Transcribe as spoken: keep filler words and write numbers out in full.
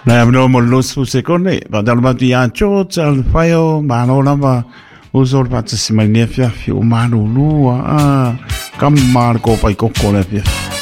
Na no mo lo su se kone, ba dal ba ti a cho chal fayo ma no na ba usor pa tsi mai ne fia fi o ma no lu a kam mar ko pa ko ko le fia.